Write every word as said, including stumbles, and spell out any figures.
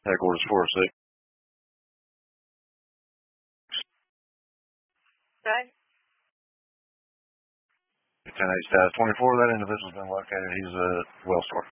Headquarters four oh six. Okay. ten eight status twenty-four, that individual's been located. He's a well store.